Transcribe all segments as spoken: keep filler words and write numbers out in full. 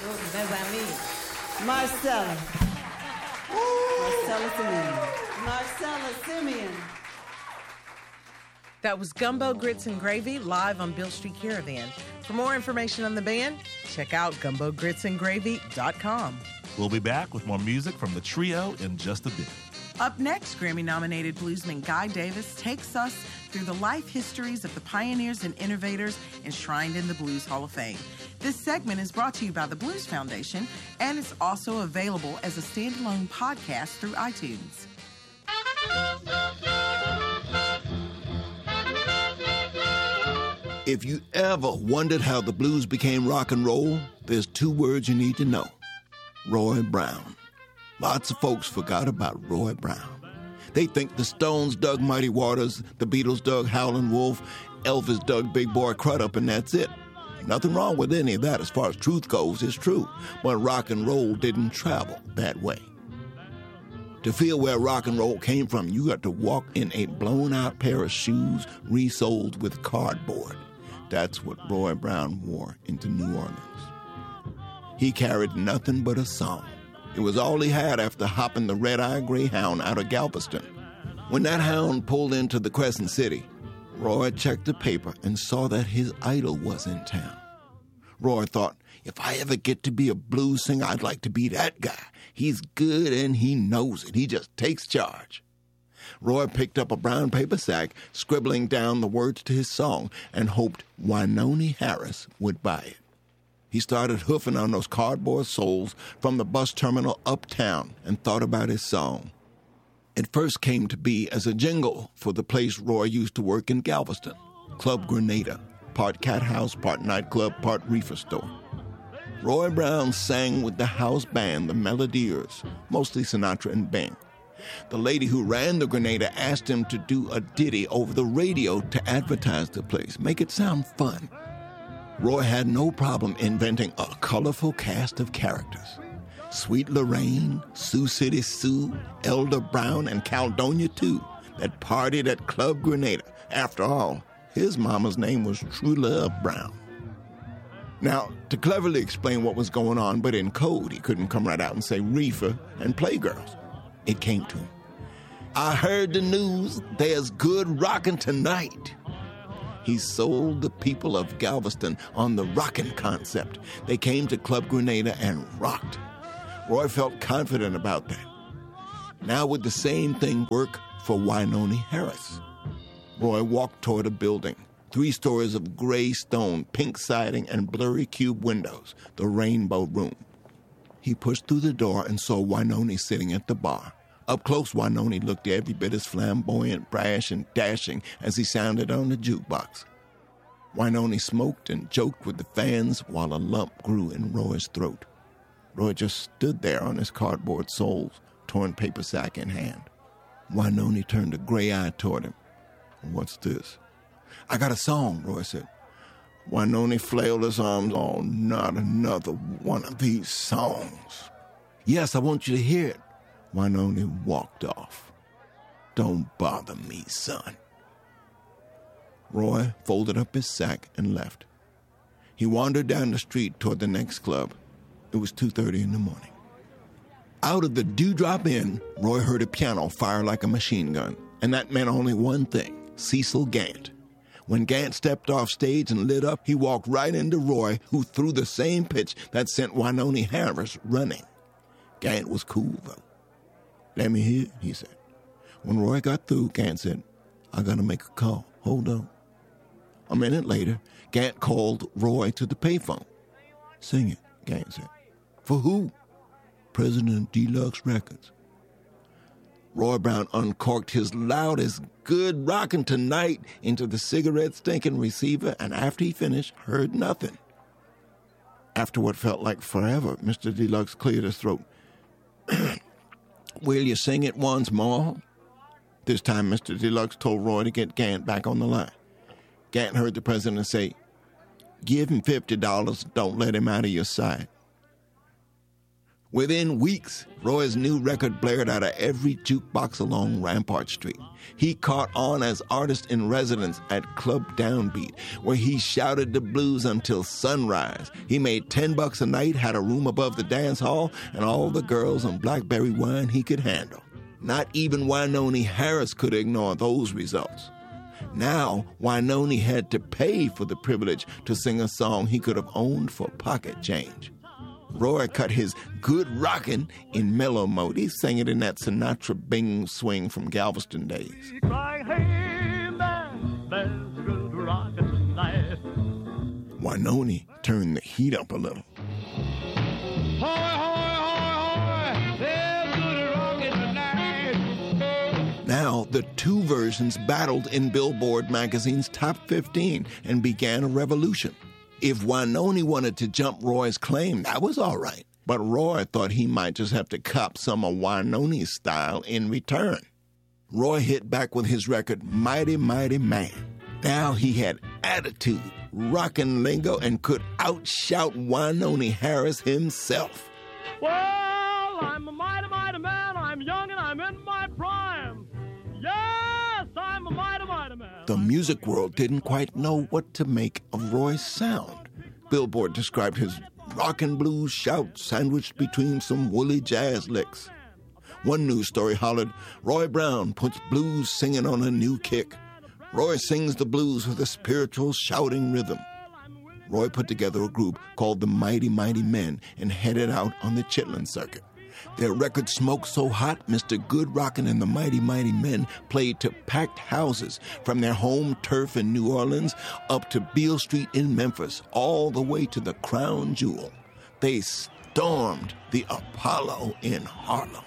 Mes amis. Marcella. Marcella Simeon. Marcella Simeon. That was Gumbo Grits and Gravy live on Beale Street Caravan. For more information on the band, check out gumbo grits and gravy dot com. We'll be back with more music from the trio in just a bit. Up next, Grammy-nominated bluesman Guy Davis takes us through the life histories of the pioneers and innovators enshrined in the Blues Hall of Fame. This segment is brought to you by the Blues Foundation, and it's also available as a standalone podcast through iTunes. If you ever wondered how the blues became rock and roll, there's two words you need to know. Roy Brown. Lots of folks forgot about Roy Brown. They think the Stones dug Muddy Waters, the Beatles dug Howlin' Wolf, Elvis dug Big Boy Crudup, and that's it. Nothing wrong with any of that as far as truth goes, it's true. But rock and roll didn't travel that way. To feel where rock and roll came from, you got to walk in a blown-out pair of shoes resoled with cardboard. That's what Roy Brown wore into New Orleans. He carried nothing but a song. It was all he had after hopping the red-eye greyhound out of Galveston. When that hound pulled into the Crescent City, Roy checked the paper and saw that his idol was in town. Roy thought, if I ever get to be a blues singer, I'd like to be that guy. He's good and he knows it. He just takes charge. Roy picked up a brown paper sack, scribbling down the words to his song, and hoped Wynonie Harris would buy it. He started hoofing on those cardboard soles from the bus terminal uptown and thought about his song. It first came to be as a jingle for the place Roy used to work in Galveston, Club Grenada, part cat house, part nightclub, part reefer store. Roy Brown sang with the house band, the Melodiers, mostly Sinatra and Bing. The lady who ran the Grenada asked him to do a ditty over the radio to advertise the place, make it sound fun. Roy had no problem inventing a colorful cast of characters. Sweet Lorraine, Sioux City Sue, Elder Brown, and Caledonia, too, that partied at Club Grenada. After all, his mama's name was True Love Brown. Now, to cleverly explain what was going on, but in code, he couldn't come right out and say reefer and playgirls. It came to him. I heard the news, there's good rockin' tonight. He sold the people of Galveston on the rockin' concept. They came to Club Grenada and rocked. Roy felt confident about that. Now would the same thing work for Wynonie Harris? Roy walked toward a building, three stories of gray stone, pink siding, and blurry cube windows, the Rainbow Room. He pushed through the door and saw Wynonie sitting at the bar. Up close, Wynonie looked every bit as flamboyant, brash, and dashing as he sounded on the jukebox. Wynonie smoked and joked with the fans while a lump grew in Roy's throat. Roy just stood there on his cardboard soles, torn paper sack in hand. Wynonie turned a gray eye toward him. What's this? I got a song, Roy said. Wynonie flailed his arms. Oh, not another one of these songs. Yes, I want you to hear it. Wynonie walked off. Don't bother me, son. Roy folded up his sack and left. He wandered down the street toward the next club. It was two thirty in the morning. Out of the Dewdrop Inn, Roy heard a piano fire like a machine gun, and that meant only one thing, Cecil Gant. When Gant stepped off stage and lit up, he walked right into Roy, who threw the same pitch that sent Wynonie Harris running. Gant was cool, though. Let me hear, he said. When Roy got through, Gant said, I gotta make a call. Hold on. A minute later, Gant called Roy to the payphone. Sing it, Gant said. For who? President Deluxe Records. Roy Brown uncorked his loudest good rockin' tonight into the cigarette-stinking receiver, and after he finished, heard nothing. After what felt like forever, Mister Deluxe cleared his throat. Will you sing it once more? This time, Mister Deluxe told Roy to get Gant back on the line. Gant heard the president say, give him fifty dollars, don't let him out of your sight. Within weeks, Roy's new record blared out of every jukebox along Rampart Street. He caught on as artist-in-residence at Club Downbeat, where he shouted the blues until sunrise. He made ten bucks a night, had a room above the dance hall, and all the girls on blackberry wine he could handle. Not even Wynonie Harris could ignore those results. Now, Wynonie had to pay for the privilege to sing a song he could have owned for pocket change. Roy cut his good rockin' in mellow mode. He sang it in that Sinatra bing swing from Galveston days. Wynonie turned the heat up a little. Now, the two versions battled in Billboard magazine's top fifteen and began a revolution. If Wynonie wanted to jump Roy's claim, that was all right. But Roy thought he might just have to cop some of Wynonie's style in return. Roy hit back with his record, Mighty Mighty Man. Now he had attitude, rockin' lingo, and could outshout Wynonie Harris himself. Well, I'm a mighty, mighty man. I'm young and I'm in my prime. Yes, I'm a mighty, mighty man. The music world didn't quite know what to make of Roy's sound. Billboard described his rock and blues shout sandwiched between some woolly jazz licks. One news story hollered, Roy Brown puts blues singing on a new kick. Roy sings the blues with a spiritual shouting rhythm. Roy put together a group called the Mighty Mighty Men and headed out on the Chitlin circuit. Their record smoked so hot, Mister Good Rockin' and the Mighty Mighty Men played to packed houses from their home turf in New Orleans up to Beale Street in Memphis, all the way to the Crown Jewel. They stormed the Apollo in Harlem.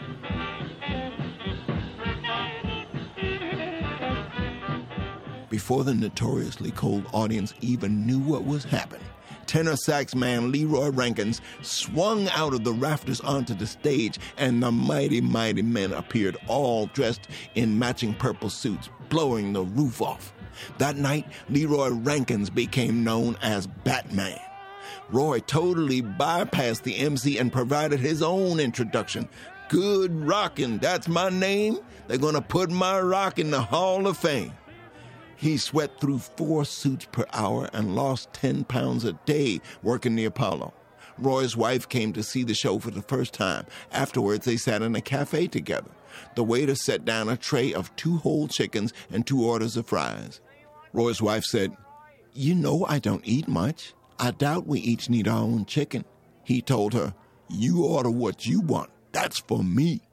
Before the notoriously cold audience even knew what was happening, tenor sax man Leroy Rankins swung out of the rafters onto the stage, and the Mighty Mighty Men appeared all dressed in matching purple suits, blowing the roof off. That night, Leroy Rankins became known as Batman. Roy totally bypassed the M C and provided his own introduction. Good Rockin', that's my name. They're gonna put my rock in the Hall of Fame. He sweat through four suits per hour and lost ten pounds a day working the Apollo. Roy's wife came to see the show for the first time. Afterwards, they sat in a cafe together. The waiter set down a tray of two whole chickens and two orders of fries. Roy's wife said, "You know I don't eat much. I doubt we each need our own chicken." He told her, "You order what you want. That's for me."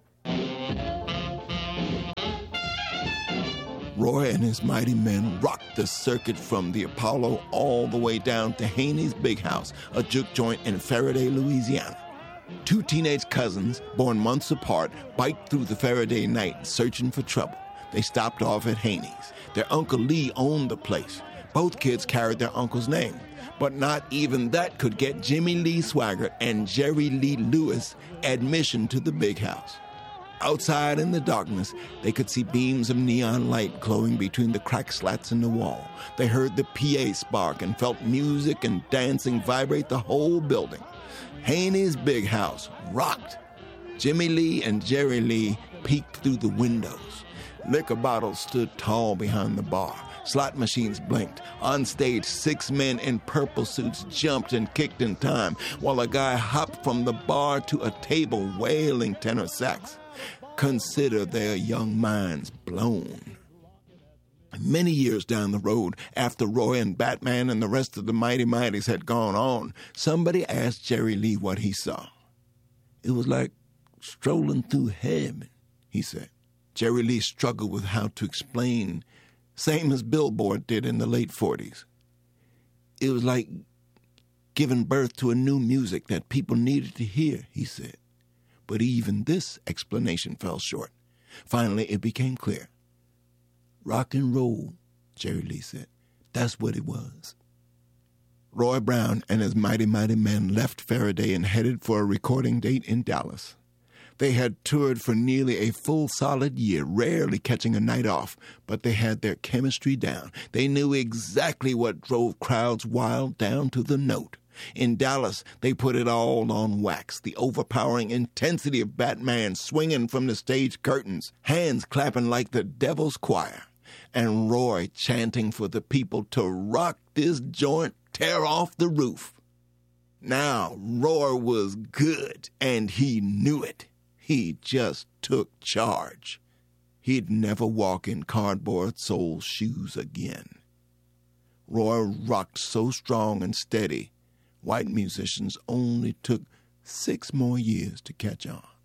Roy and his mighty men rocked the circuit from the Apollo all the way down to Haney's Big House, a juke joint in Faraday, Louisiana. Two teenage cousins, born months apart, biked through the Faraday night searching for trouble. They stopped off at Haney's. Their Uncle Lee owned the place. Both kids carried their uncle's name, but not even that could get Jimmy Lee Swaggart and Jerry Lee Lewis admission to the Big House. Outside in the darkness, they could see beams of neon light glowing between the cracked slats in the wall. They heard the P A spark and felt music and dancing vibrate the whole building. Haney's Big House rocked. Jimmy Lee and Jerry Lee peeked through the windows. Liquor bottles stood tall behind the bar. Slot machines blinked. On stage, six men in purple suits jumped and kicked in time, while a guy hopped from the bar to a table wailing tenor sax. Consider their young minds blown. Many years down the road, after Roy and Batman and the rest of the Mighty Mighties had gone on, somebody asked Jerry Lee what he saw. "It was like strolling through heaven," he said. Jerry Lee struggled with how to explain, same as Billboard did in the late forties. "It was like giving birth to a new music that people needed to hear," he said. But even this explanation fell short. Finally, it became clear. "Rock and roll," Jerry Lee said. "That's what it was." Roy Brown and his Mighty Mighty Men left Faraday and headed for a recording date in Dallas. They had toured for nearly a full solid year, rarely catching a night off, but they had their chemistry down. They knew exactly what drove crowds wild down to the note. In Dallas, they put it all on wax, the overpowering intensity of Batman swinging from the stage curtains, hands clapping like the devil's choir, and Roy chanting for the people to rock this joint, tear off the roof. Now, Roy was good, and he knew it. He just took charge. He'd never walk in Cardboard Soul's shoes again. Roy rocked so strong and steady, white musicians only took six more years to catch on.